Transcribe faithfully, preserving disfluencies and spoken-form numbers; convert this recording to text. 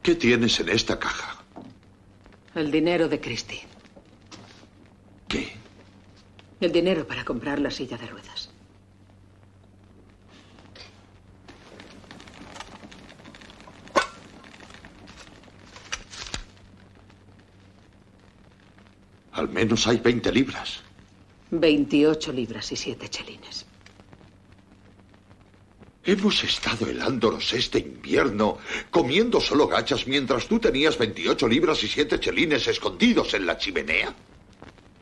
¿Qué tienes en esta caja? El dinero de Christie. ¿Qué? El dinero para comprar la silla de ruedas. Al menos hay veinte libras. veintiocho libras y siete chelines. Hemos estado helándonos este invierno, comiendo solo gachas, mientras tú tenías veintiocho libras y siete chelines escondidos en la chimenea.